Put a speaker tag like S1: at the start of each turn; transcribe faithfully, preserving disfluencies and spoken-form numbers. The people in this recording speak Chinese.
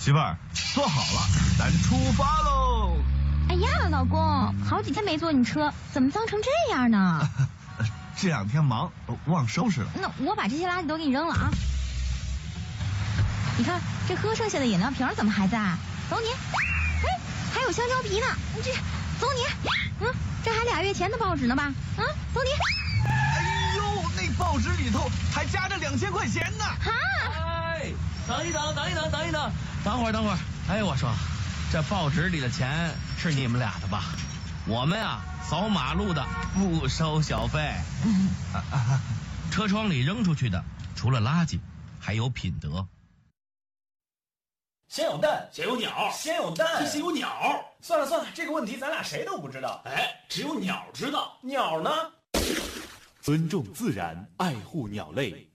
S1: 媳妇儿，坐好了，咱出发喽！
S2: 哎呀，老公，好几天没坐你车，怎么脏成这样呢？
S1: 这两天忙，忘收拾了。
S2: 那我把这些垃圾都给你扔了啊！你看这喝剩下的饮料瓶怎么还在？走你！哎，还有香蕉皮呢，你这走你！嗯，这还俩月前的报纸呢吧？啊，走你！
S1: 哎呦，那报纸里头还夹着两千块钱呢！
S2: 哈！
S3: 哎，等一等，等一等，等一等，等会儿，等会儿。哎，我说，这报纸里的钱是你们俩的吧？我们啊，扫马路的不收小费。车窗里扔出去的，除了垃圾，还有品德。
S4: 先有蛋，
S5: 先有鸟，
S4: 先有蛋，
S5: 先有鸟。
S4: 算了算了，这个问题咱俩谁都不知道。
S5: 哎，只有鸟知道。
S4: 鸟呢？
S6: 尊重自然，爱护鸟类。